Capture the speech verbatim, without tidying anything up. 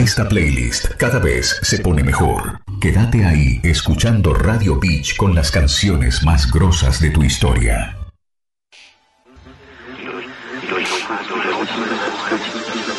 Esta playlist cada vez se pone mejor. Quédate ahí escuchando Radio Beach con las canciones más grosas de tu historia.